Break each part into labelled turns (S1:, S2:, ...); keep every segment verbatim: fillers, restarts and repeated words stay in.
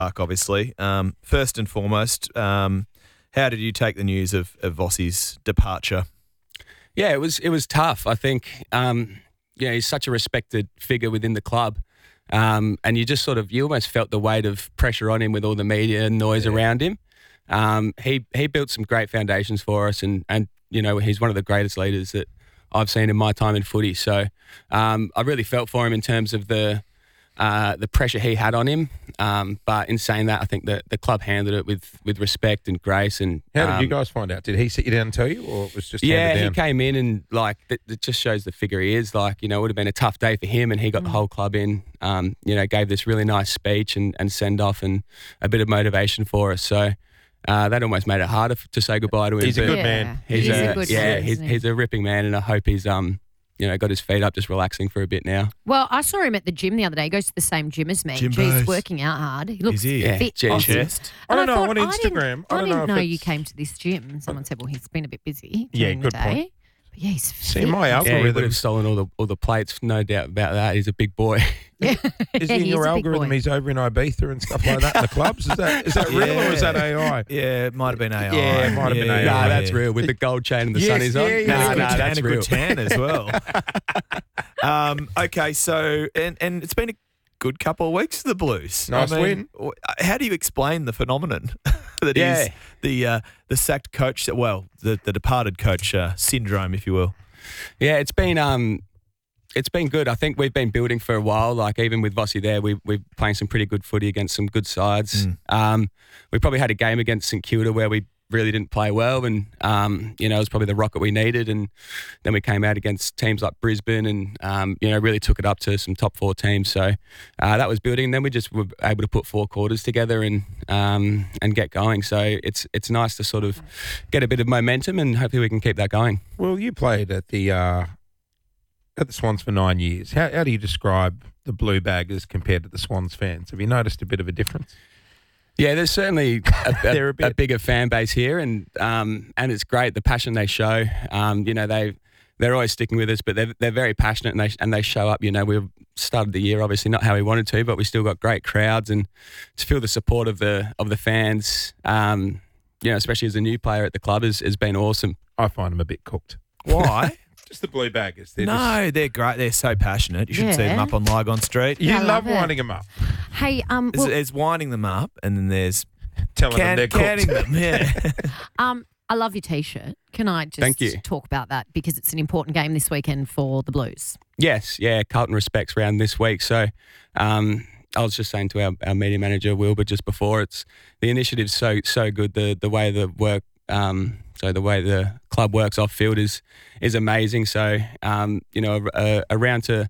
S1: Park, obviously. Um, first and foremost, um, how did you take the news of, of Vossi's departure?
S2: Yeah, it was it was tough. I think, um, yeah, he's such a respected figure within the club. Um, and you just sort of, you almost felt the weight of pressure on him with all the media and noise yeah. around him. Um, he he built some great foundations for us, and, and you know, he's one of the greatest leaders that I've seen in my time in footy. So um, I really felt for him in terms of the uh, the pressure he had on him. Um, but in saying that, I think that the club handled it with, with respect and grace. And
S3: how did
S2: um,
S3: you guys find out? Did he sit you down and tell you, or it was just
S2: yeah,
S3: handed
S2: he
S3: down?
S2: came in and like it, it just shows the figure he is. Like, you know, it would have been a tough day for him, and he got mm. the whole club in. Um, you know, gave this really nice speech and, and send off and a bit of motivation for us. So. Uh, that almost made it harder f- to say goodbye to him.
S3: He's a good
S4: yeah.
S3: man.
S2: He's,
S4: he's
S2: a,
S4: a good
S2: yeah.
S4: man,
S2: He's, he's a ripping man, and I hope he's um, you know, got his feet up, just relaxing for a bit now.
S4: Well, I saw him at the gym the other day. He goes to the same gym as me.
S1: Jimbos.
S4: He's working out hard. He looks
S1: Is he?
S2: Yeah,
S4: fit.
S2: geez.
S4: Awesome.
S1: Chest.
S3: I don't
S4: And
S3: know,
S4: thought,
S3: on
S4: I
S3: Instagram,
S4: didn't,
S3: I
S4: I
S3: don't
S4: didn't
S3: know
S4: know,
S3: if
S4: you
S3: it's-
S4: came to this gym. Someone said, well, he's been a bit busy
S3: Yeah,
S4: during
S3: good
S4: the day.
S3: point.
S4: But yeah, he's
S3: See,
S4: fit.
S3: my
S2: Yeah, he would have
S3: algorithms.
S2: stolen all the all the plates, no doubt about that. He's a big boy.
S4: Yeah.
S3: Is he in
S4: He
S3: your
S4: is a big
S3: algorithm?
S4: boy.
S3: He's over in Ibiza and stuff like that in the clubs. Is that is that real
S1: Yeah.
S3: or is that A I?
S1: Yeah, it might have been A I.
S3: Yeah, it might have been A I.
S2: Nah,
S3: yeah.
S2: that's real with the gold chain and the
S3: Yes,
S2: sunnies on.
S3: yeah, yeah.
S2: Nah,
S3: And a
S2: nah,
S1: good,
S2: that's
S1: and a
S2: real.
S1: good tan as well. um, okay, so and and it's been a good couple of weeks for the Blues.
S3: Nice
S1: I mean,
S3: win.
S1: w- How do you explain the phenomenon that
S2: Yeah.
S1: is the uh, the sacked coach? Well, the the departed coach uh, syndrome, if you will.
S2: Yeah, it's been um, it's been good. I think we've been building for a while. Like even with Vossi there, we we're playing some pretty good footy against some good sides.
S1: Mm.
S2: Um, we probably had a game against St Kilda where we really didn't play well, and um, you know, it was probably the rocket we needed. And then we came out against teams like Brisbane, and um, you know, really took it up to some top four teams. So uh, that was building. And then we just were able to put four quarters together and um, and get going. So it's it's nice to sort of get a bit of momentum, and hopefully we can keep that going.
S3: Well, you played at the uh, at the Swans for nine years. How how do you describe the Blue Baggers compared to the Swans fans? Have you noticed a bit of a difference?
S2: Yeah, there's certainly a,
S3: They're
S2: a,
S3: a bit-
S2: a bigger fan base here, and um, and it's great the passion they show. Um, you know, they they're always sticking with us, but they're they're very passionate, and they and they show up. You know, we started the year obviously not how we wanted to, but we still got great crowds, and to feel the support of the of the fans, um, you know, especially as a new player at the club, has has been awesome.
S3: I find them a bit cooked.
S1: Why?
S3: Just the Blue Baggers. They're
S1: no, they're great. They're so passionate. You should see them
S4: Yeah.
S1: up on Lygon Street.
S3: Just, you
S4: I
S3: love
S4: love it.
S3: winding them up,
S4: Hey, um,
S1: There's,
S4: well,
S1: there's winding them up, and then there's
S3: telling
S1: can,
S3: them they're
S1: canning
S3: cooked.
S1: them. Yeah.
S4: um, I love your T-shirt. Can I just
S2: Thank you.
S4: talk about that because it's an important game this weekend for the Blues?
S2: Yes, yeah, Carlton Respects round this week. So um, I was just saying to our, our media manager, Wilbur, just before, it's the initiative's so so good. The the way the work, um, so the way the club works off field is is amazing. So um, you know, a, a round to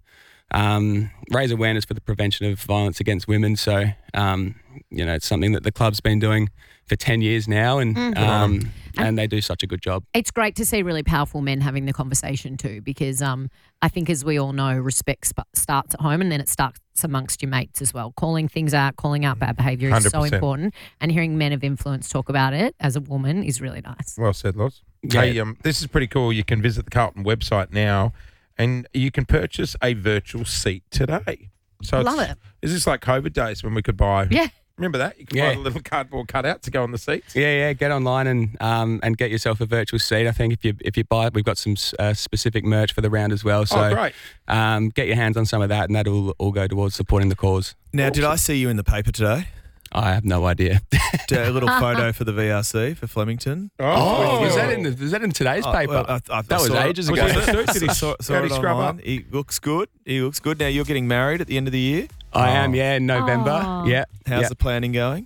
S2: um, raise awareness for the prevention of violence against women. So um, you know, it's something that the club's been doing for ten years now, and
S4: Mhm.
S2: um, and they do such a good job.
S4: It's great to see really powerful men having the conversation too, because um, I think, as we all know, respect sp- starts at home and then it starts amongst your mates as well. Calling things out, calling out bad behaviour is
S3: one hundred
S4: so
S3: percent.
S4: important, and hearing men of influence talk about it as a woman is really nice.
S3: Well said, Loz.
S2: Yeah.
S3: Hey, um, this is pretty cool. You can visit the Carlton website now, and you can purchase a virtual seat today. So
S4: I
S3: it's,
S4: love it.
S3: Is this like COVID days when we could buy?
S4: Yeah.
S3: Remember that? You could
S2: Yeah.
S3: buy a little cardboard cutout to go on the seats.
S2: Yeah, yeah. Get online and um, and get yourself a virtual seat. I think if you if you buy it, we've got some uh, specific merch for the round as well. So
S3: oh, great.
S2: um, get your hands on some of that, and that'll all go towards supporting the cause.
S1: Now, did I see you in the paper today?
S2: I have no idea.
S1: A little photo for the V R C for Flemington.
S3: Oh,
S2: was that in the, was that in today's
S1: Oh,
S2: paper?
S1: well, I- I- I
S2: that was
S1: saw it.
S2: ages
S3: Was
S2: ago.
S3: it in the suit? Did he-
S1: saw, saw
S3: how'd
S1: it
S3: he scrub
S1: online.
S3: up?
S1: He looks good. He looks good. Now you're getting married at the end of the year.
S2: I am,
S1: Oh.
S2: yeah, in November.
S4: Oh.
S2: Yeah.
S1: How's
S2: yeah.
S1: the planning going?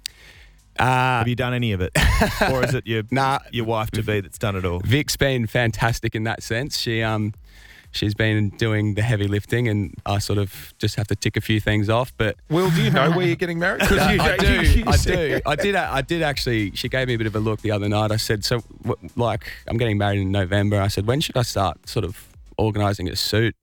S2: Uh,
S1: Have you done any of it, or is it your
S2: Nah.
S1: your wife to be that's done it all?
S2: Vic's been fantastic in that sense. She um she's been doing the heavy lifting, and I sort of just have to tick a few things off. But
S3: Will, do you know where you're getting married? 'Cause
S2: Yeah,
S3: you-
S2: I
S3: you-
S2: do.
S3: you
S2: I
S3: said-
S2: do. I did. I did actually. She gave me a bit of a look the other night. I said, "So, what, like, I'm getting married in November." I said, "When should I start sort of organising a suit?"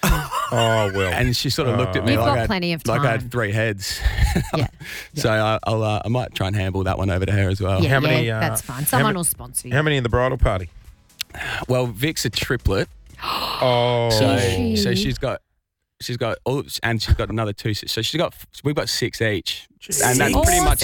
S3: Oh, well.
S2: And she sort of looked at me
S4: You've
S2: like,
S4: got
S2: I had,
S4: plenty of
S2: like I
S4: time.
S2: had three heads.
S4: Yeah.
S2: So I, I'll. Uh, I might try and handle that one over to her as well.
S4: Yeah,
S3: How many,
S4: yeah,
S3: uh,
S4: that's fine.
S3: how
S4: Someone
S3: ma-
S4: will sponsor you.
S3: How many in the bridal party?
S2: Well, Vic's a triplet,
S3: Oh.
S2: so
S4: Is she?
S2: so she's got she's got all, and she's got another two. So she's got we've got six each,
S3: Jeez.
S2: and that's pretty
S4: Awesome.
S2: much